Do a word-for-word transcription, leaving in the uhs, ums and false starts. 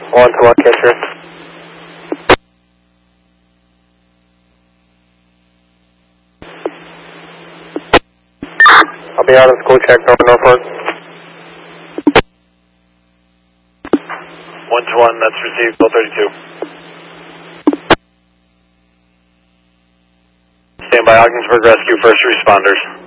One to one, catcher. I'll be out of school check, North Norfolk. One to one, that's received, Bill thirty-two. Stand by Ogdensburg Rescue, first responders.